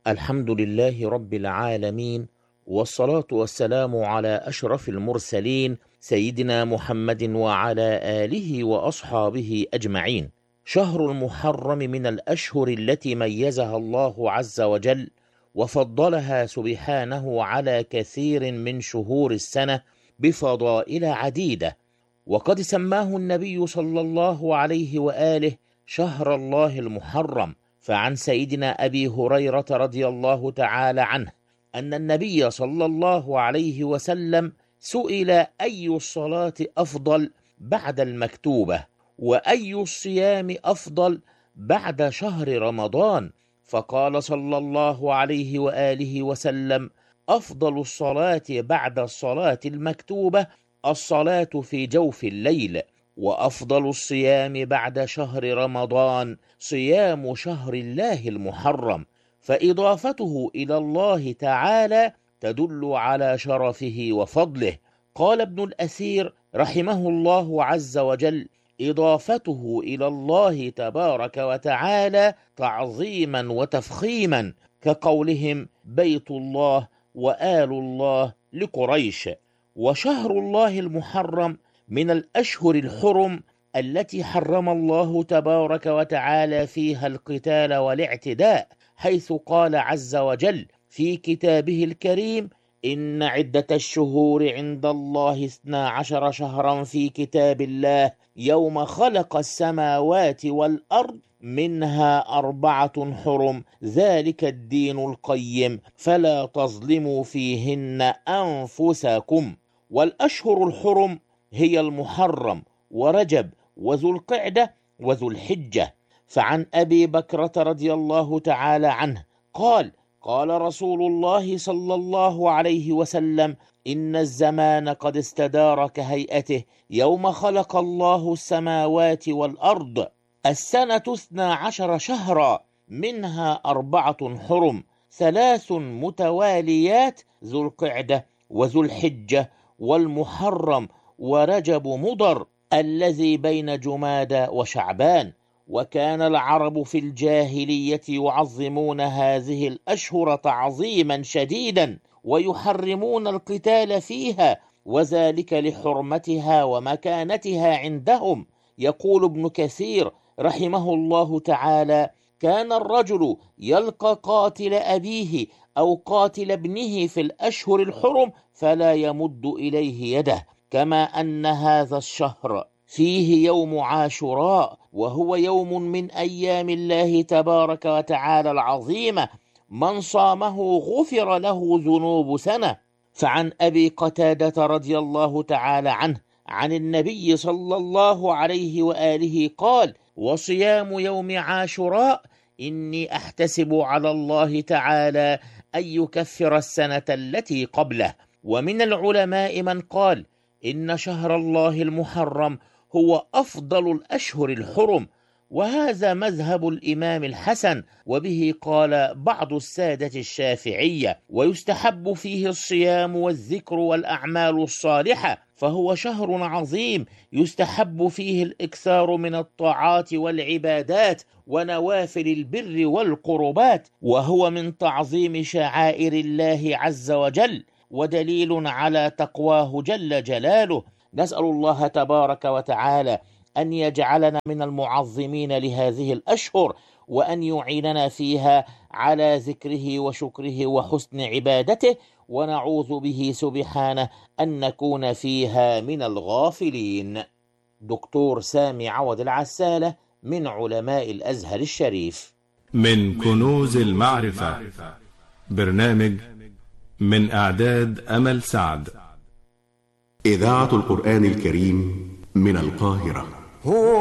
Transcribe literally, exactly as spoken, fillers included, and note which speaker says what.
Speaker 1: الحمد لله رب العالمين، والصلاة والسلام على أشرف المرسلين سيدنا محمد وعلى آله وأصحابه أجمعين. شهر المحرم من الأشهر التي ميزها الله عز وجل وفضلها سبحانه على كثير من شهور السنة بفضائل عديدة، وقد سماه النبي صلى الله عليه وآله شهر الله المحرم. فعن سيدنا أبي هريرة رضي الله تعالى عنه أن النبي صلى الله عليه وسلم سئل أي الصلاة أفضل بعد المكتوبة، وأي الصيام أفضل بعد شهر رمضان، فقال صلى الله عليه وآله وسلم: أفضل الصلاة بعد الصلاة المكتوبة الصلاة في جوف الليل، وأفضل الصيام بعد شهر رمضان صيام شهر الله المحرم. فإضافته إلى الله تعالى تدل على شرفه وفضله. قال ابن الأثير رحمه الله عز وجل: إضافته إلى الله تبارك وتعالى تعظيما وتفخيما، كقولهم بيت الله وآل الله لقريش. وشهر الله المحرم من الأشهر الحرم التي حرم الله تبارك وتعالى فيها القتال والاعتداء، حيث قال عز وجل في كتابه الكريم: إن عدة الشهور عند الله اثنا عشر شهرا في كتاب الله يوم خلق السماوات والأرض منها أربعة حرم ذلك الدين القيم فلا تظلموا فيهن أنفسكم. والأشهر الحرم هي المحرم ورجب وذو القعدة وذو الحجة. فعن أبي بكرة رضي الله تعالى عنه قال: قال رسول الله صلى الله عليه وسلم: إن الزمان قد استدار كهيئته يوم خلق الله السماوات والأرض، السنة اثنا عشر شهرا منها أربعة حرم، ثلاث متواليات ذو القعدة وذو الحجة والمحرم ورجب مضر الذي بين جمادى وشعبان. وكان العرب في الجاهلية يعظمون هذه الأشهر تعظيما شديدا ويحرمون القتال فيها، وذلك لحرمتها ومكانتها عندهم. يقول ابن كثير رحمه الله تعالى: كان الرجل يلقى قاتل أبيه أو قاتل ابنه في الأشهر الحرم فلا يمد إليه يده، كما أن هذا الشهر فيه يوم عاشوراء، وهو يوم من أيام الله تبارك وتعالى العظيمة، من صامه غفر له ذنوب سنة. فعن أبي قتادة رضي الله تعالى عنه عن النبي صلى الله عليه وآله قال: وصيام يوم عاشوراء إني أحتسب على الله تعالى أن يكفر السنة التي قبله. ومن العلماء من قال إن شهر الله المحرم هو أفضل الأشهر الحرم، وهذا مذهب الإمام الحسن، وبه قال بعض السادة الشافعية. ويستحب فيه الصيام والذكر والأعمال الصالحة، فهو شهر عظيم يستحب فيه الإكثار من الطاعات والعبادات ونوافل البر والقربات، وهو من تعظيم شعائر الله عز وجل ودليل على تقواه جل جلاله. نسأل الله تبارك وتعالى أن يجعلنا من المعظمين لهذه الأشهر، وأن يعيننا فيها على ذكره وشكره وحسن عبادته، ونعوذ به سبحانه أن نكون فيها من الغافلين. دكتور سامي عوض العسالة من علماء الأزهر الشريف.
Speaker 2: من كنوز المعرفة، برنامج من إعداد أمل سعد.
Speaker 3: إذاعة القرآن الكريم من القاهرة.